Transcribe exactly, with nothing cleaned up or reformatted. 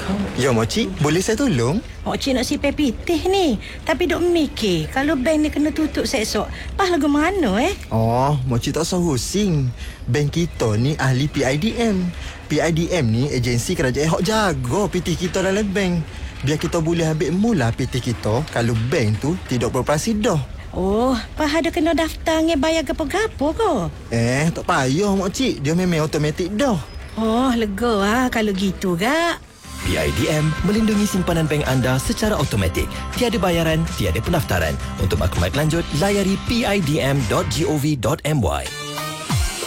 Ya, Moci, boleh saya tolong? Moci nak sipai pitih ni. Tapi duk mikir, kalau bank ni kena tutup esok, pas lagu mana eh? Oh, Moci tak usah pusing. Bank kita ni ahli P I D M. P I D M ni agensi kerajaan hok jaga P T kita dalam bank. Biar kita boleh ambil mula P T kita kalau bank tu tidak beroperasi dah. Oh, pas ada kena daftar nge bayar gapo-gapo ke? Eh, tak payah, Moci. Dia memang automatik dah. Oh, lega ah kalau gitu gak. P I D M melindungi simpanan bank anda secara automatik. Tiada bayaran, tiada pendaftaran. Untuk maklumat lanjut, layari p i d m dot gov dot m y.